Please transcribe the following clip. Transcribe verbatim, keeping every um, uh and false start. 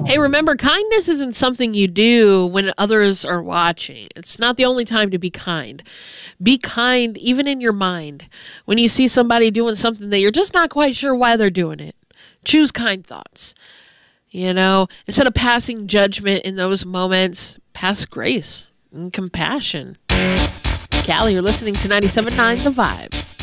Hey, remember, kindness isn't something you do when others are watching. It's not the only time to be kind. Be kind even in your mind. When you see somebody doing something that you're just not quite sure why they're doing it, choose kind thoughts. You know, instead of passing judgment in those moments, pass grace and compassion. Callie, you're listening to ninety-seven point nine The Vibe.